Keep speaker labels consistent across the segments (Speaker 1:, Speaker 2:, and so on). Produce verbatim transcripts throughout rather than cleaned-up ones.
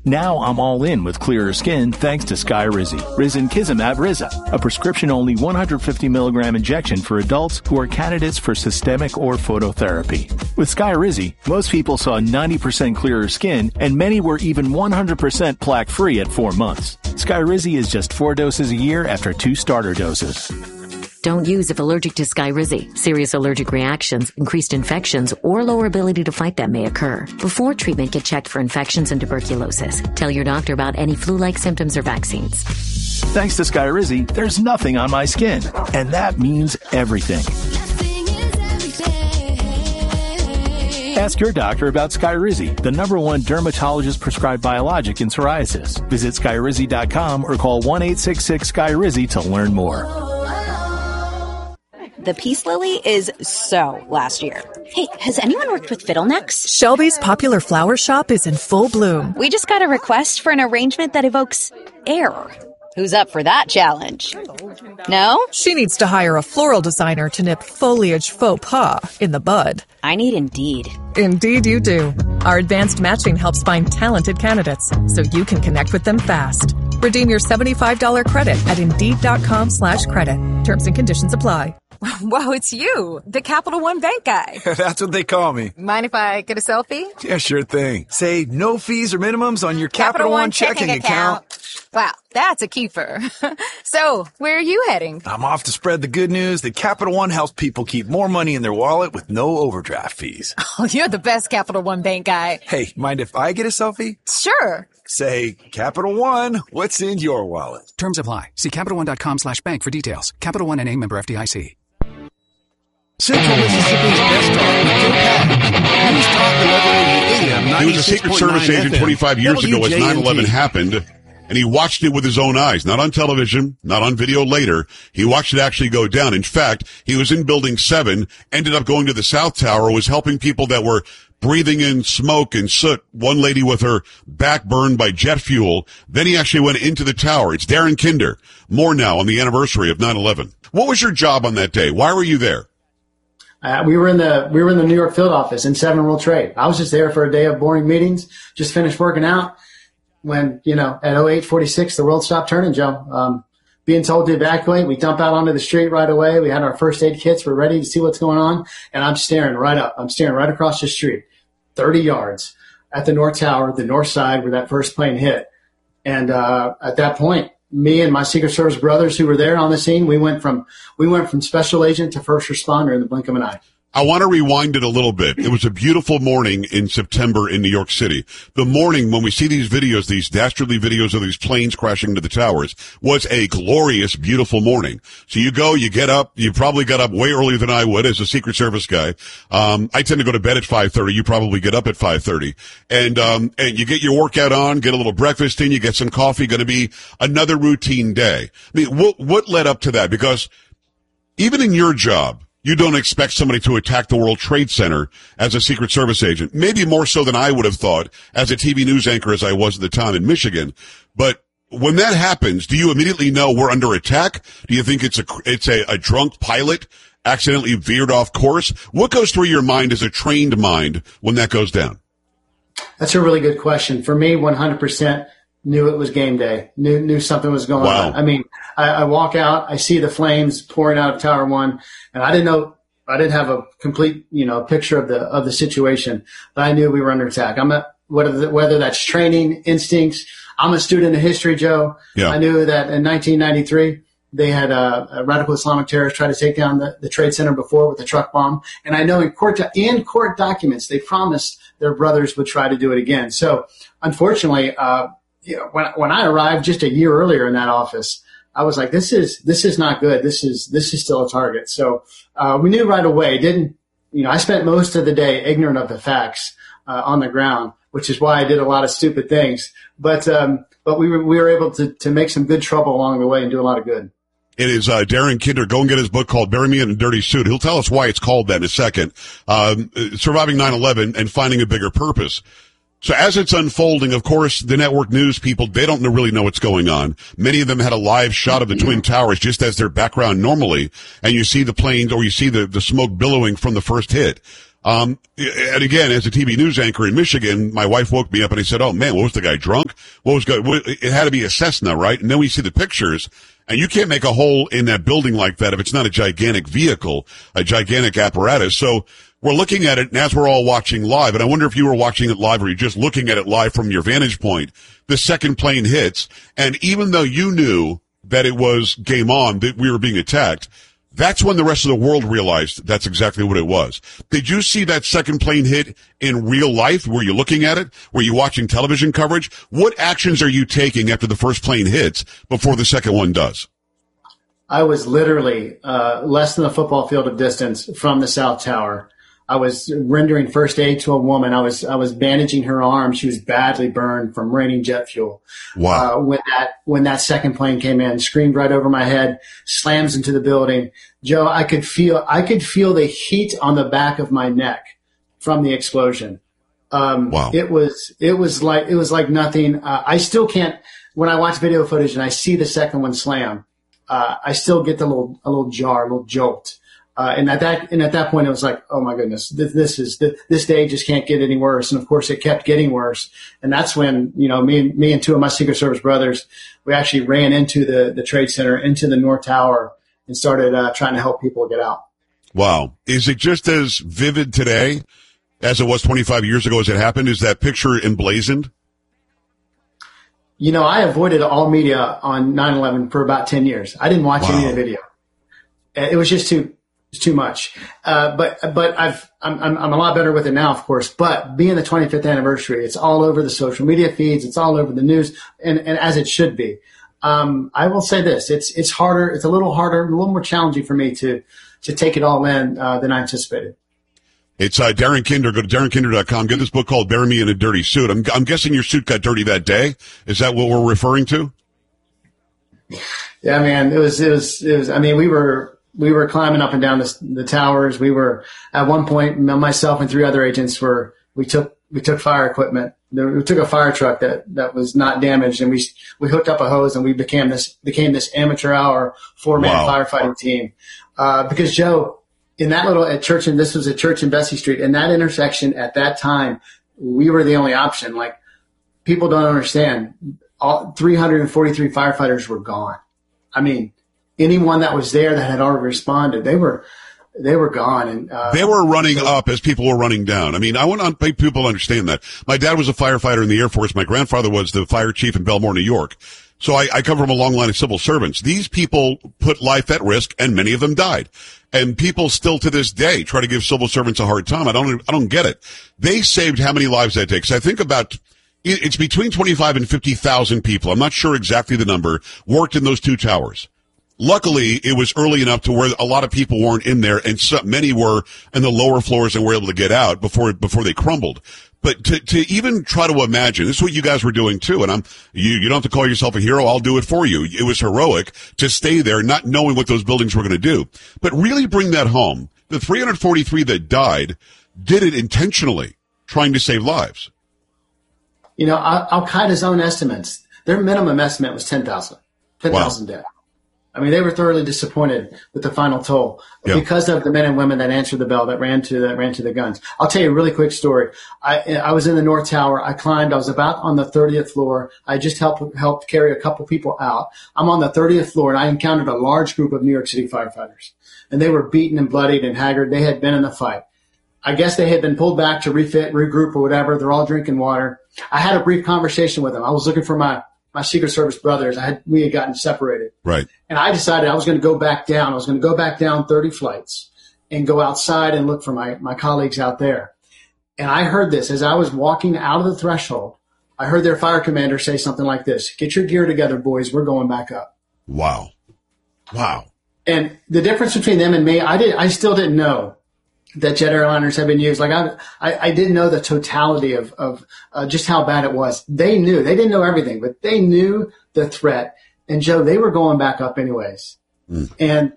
Speaker 1: Now I'm all in with clearer skin thanks to Skyrizi. Risankizumab Riza, a prescription-only one hundred fifty milligram injection for adults who are candidates for systemic or phototherapy. With Skyrizi, most people saw ninety percent clearer skin, and many were even one hundred percent plaque-free at four months. Skyrizi is just four doses a year after two starter doses.
Speaker 2: Don't use if allergic to Skyrizi. Serious allergic reactions, increased infections, or lower ability to fight them may occur. Before treatment, get checked for infections and tuberculosis. Tell your doctor about any flu-like symptoms or vaccines.
Speaker 1: Thanks to Skyrizi, there's nothing on my skin, and that means everything. Ask your doctor about Skyrizi, the number one dermatologist-prescribed biologic in psoriasis. Visit Skyrizi dot com or call one eight six six Skyrizi to learn more.
Speaker 3: The Peace Lily is so last year. Hey, has anyone worked with fiddlenecks?
Speaker 4: Shelby's popular flower shop is in full bloom.
Speaker 3: We just got a request for an arrangement that evokes air. Who's up for that challenge? No?
Speaker 4: She needs to hire a floral designer to nip foliage faux pas in the bud.
Speaker 3: I need Indeed.
Speaker 4: Indeed you do. Our advanced matching helps find talented candidates so you can connect with them fast. Redeem your seventy-five dollars credit at Indeed.com slash credit. Terms and conditions apply.
Speaker 5: Wow, it's you, the Capital One Bank guy.
Speaker 6: That's what they call me.
Speaker 5: Mind if I get a selfie?
Speaker 6: Yeah, sure thing. Say no fees or minimums on your Capital, Capital One, One checking, checking account. account.
Speaker 5: Wow, that's a keeper. So, where are you heading?
Speaker 6: I'm off to spread the good news that Capital One helps people keep more money in their wallet with no overdraft fees.
Speaker 5: Oh, you're the best Capital One Bank guy.
Speaker 6: Hey, mind if I get a selfie?
Speaker 5: Sure.
Speaker 6: Say, Capital One, what's in your wallet?
Speaker 7: Terms apply. See CapitalOne.com slash bank for details. Capital One N A member F D I C.
Speaker 8: Central Mississippi's best talk with Joe Pat. News Talk eleven eighty A M.
Speaker 9: He was a Secret Service agent twenty-five years ago as nine eleven happened, and he watched it with his own eyes, not on television, not on video later. He watched it actually go down. In fact, he was in Building seven, ended up going to the South Tower, was helping people that were breathing in smoke and soot. One lady with her back burned by jet fuel. Then he actually went into the tower. It's Darren Kinder. More now on the anniversary of nine eleven. What was your job on that day? Why were you there?
Speaker 10: Uh, we were in the we were in the New York field office in Seven World Trade. I was just there for a day of boring meetings. Just finished working out when, you know, at oh eight forty-six, the world stopped turning, Joe. Um, being told to evacuate, we dump out onto the street right away. We had our first aid kits. We're ready to see what's going on. And I'm staring right up. I'm staring right across the street, thirty yards at the North Tower, the north side where that first plane hit. And uh, at that point, me and my Secret Service brothers who were there on the scene, we went from we went from special agent to first responder in the blink of an eye.
Speaker 9: I want to rewind it a little bit. It was a beautiful morning in September in New York City. The morning when we see these videos, these dastardly videos of these planes crashing into the towers, was a glorious, beautiful morning. So you go, you get up, you probably got up way earlier than I would as a Secret Service guy. Um, I tend to go to bed at five thirty. You probably get up at five thirty. And, um, and you get your workout on, get a little breakfast in, you get some coffee, gonna be another routine day. I mean, what, what led up to that? Because even in your job, you don't expect somebody to attack the World Trade Center as a Secret Service agent. Maybe more so than I would have thought as a T V news anchor as I was at the time in Michigan. But when that happens, do you immediately know we're under attack? Do you think it's a, it's a, a drunk pilot accidentally veered off course? What goes through your mind as a trained mind when that goes down?
Speaker 10: That's a really good question. For me, one hundred percent knew it was game day, knew, knew something was going
Speaker 9: wow.
Speaker 10: on. I mean, I, I walk out, I see the flames pouring out of Tower One, and I didn't know, I didn't have a complete, you know, picture of the, of the situation, but I knew we were under attack. I'm a, whether, whether that's training, instincts. I'm a student of history, Joe.
Speaker 9: Yeah.
Speaker 10: I knew that in nineteen ninety-three, they had a, a radical Islamic terrorist try to take down the, the Trade Center before with a truck bomb. And I know in court, in court documents, they promised their brothers would try to do it again. So unfortunately, uh, you know, when, when I arrived just a year earlier in that office, I was like, this is, this is not good. This is, this is still a target. So, uh, we knew right away, didn't, you know, I spent most of the day ignorant of the facts, uh, on the ground, which is why I did a lot of stupid things. But, um, but we were, we were able to, to make some good trouble along the way and do a lot of good.
Speaker 9: It is uh, Darren Kinder. Go and get his book called Bury Me in a Dirty Suit. He'll tell us why it's called that in a second. Um, Surviving nine eleven and Finding a Bigger Purpose. So as it's unfolding, of course, the network news people, they don't really know what's going on. Many of them had a live shot of the Twin Towers just as their background normally, and you see the planes or you see the, the smoke billowing from the first hit. Um, and again, as a T V news anchor in Michigan, my wife woke me up and I said, oh man, what was the guy drunk? What was good? It had to be a Cessna, right? And then we see the pictures and you can't make a hole in that building like that if it's not a gigantic vehicle, a gigantic apparatus. So we're looking at it, and as we're all watching live, and I wonder if you were watching it live or you're just looking at it live from your vantage point, the second plane hits, and even though you knew that it was game on, that we were being attacked, that's when the rest of the world realized that's exactly what it was. Did you see that second plane hit in real life? Were you looking at it? Were you watching television coverage? What actions are you taking after the first plane hits before the second one does?
Speaker 10: I was literally uh, less than a football field of distance from the South Tower. I was rendering first aid to a woman. I was I was bandaging her arm. She was badly burned from raining jet fuel.
Speaker 9: Wow!
Speaker 10: Uh, when that when that second plane came in, screamed right over my head, slams into the building. Joe, I could feel I could feel the heat on the back of my neck from the explosion. Um,
Speaker 9: wow!
Speaker 10: It was it was like it was like nothing. Uh, I still can't. When I watch video footage and I see the second one slam, uh, I still get the little a little jar, a little jolt. Uh, and at that, and at that point, it was like, oh my goodness, this, this is, this, this day just can't get any worse. And of course, it kept getting worse. And that's when, you know, me and, me and two of my Secret Service brothers, we actually ran into the, the Trade Center, into the North Tower, and started uh, trying to help people get out.
Speaker 9: Wow. Is it just as vivid today as it was twenty-five years ago as it happened? Is that picture emblazoned?
Speaker 10: You know, I avoided all media on nine eleven for about ten years. I didn't watch wow. any of the video. It was just too, too much. Uh, but, but I've, I'm, I'm, I'm a lot better with it now, of course, but being the twenty-fifth anniversary, it's all over the social media feeds. It's all over the news, and, and as it should be. Um, I will say this, it's, it's harder. It's a little harder, a little more challenging for me to, to take it all in, uh, than I anticipated.
Speaker 9: It's, uh, Darren Kinder. Go to darren kinder dot com. Get this book called Bury Me in a Dirty Suit. I'm, I'm guessing your suit got dirty that day. Is that what we're referring to?
Speaker 10: Yeah, man, it was, it was, it was, I mean, we were, We were climbing up and down the, the towers. We were at one point, myself and three other agents were, we took, we took fire equipment. We took a fire truck that, that was not damaged, and we, we hooked up a hose, and we became this, became this amateur hour four man wow. firefighting team. Uh, because Joe, in that little, at church, and this was a church in Bessie Street, in that intersection at that time, we were the only option. Like, people don't understand. All three hundred forty-three firefighters were gone. I mean, anyone that was there that had already responded, they were, they were gone. And, uh,
Speaker 9: they were running so, up as people were running down. I mean, I want to make people understand that. My dad was a firefighter in the Air Force. My grandfather was the fire chief in Belmore, New York. So I, I come from a long line of civil servants. These people put life at risk, and many of them died. And people still to this day try to give civil servants a hard time. I don't, I don't get it. They saved how many lives that day? Because I think about, it's between twenty-five and fifty thousand people. I'm not sure exactly the number, worked in those two towers. Luckily, it was early enough to where a lot of people weren't in there, and so many were in the lower floors and were able to get out before before they crumbled. But to to even try to imagine, this is what you guys were doing too, and I'm you you don't have to call yourself a hero. I'll do it for you. It was heroic to stay there, not knowing what those buildings were going to do, but really bring that home. The three hundred forty-three that died did it intentionally, trying to save lives.
Speaker 10: You know, Al Qaeda's own estimates, their minimum estimate was ten thousand, ten thousand wow. dead. I mean, they were thoroughly disappointed with the final toll yeah. because of the men and women that answered the bell, that ran to that ran to the guns. I'll tell you a really quick story. I I was in the North Tower. I climbed. I was about on the thirtieth floor. I just helped helped carry a couple people out. I'm on the thirtieth floor, and I encountered a large group of New York City firefighters, and they were beaten and bloodied and haggard. They had been in the fight. I guess they had been pulled back to refit, regroup, or whatever. They're all drinking water. I had a brief conversation with them. I was looking for my my Secret Service brothers. I had we had gotten separated.
Speaker 9: Right.
Speaker 10: And I decided I was going to go back down. I was going to go back down thirty flights and go outside and look for my, my colleagues out there. And I heard this as I was walking out of the threshold. I heard their fire commander say something like this: "Get your gear together, boys. We're going back up."
Speaker 9: Wow. Wow.
Speaker 10: And the difference between them and me, I did, I still didn't know that jet airliners had been used. Like I, I, I didn't know the totality of, of uh, just how bad it was. They knew. They didn't know everything, but they knew the threat. And Joe, they were going back up anyways. Mm. And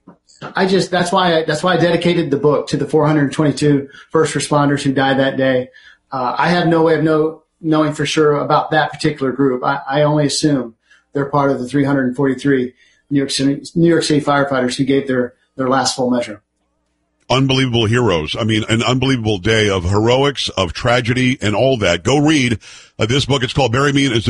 Speaker 10: I just, that's why, I, that's why I dedicated the book to the four hundred twenty-two first responders who died that day. Uh, I have no way of know, knowing for sure about that particular group. I, I only assume they're part of the three hundred forty-three New York City, New York City firefighters who gave their, their last full measure.
Speaker 9: Unbelievable heroes. I mean, an unbelievable day of heroics, of tragedy, and all that. Go read uh, this book. It's called Bury Me in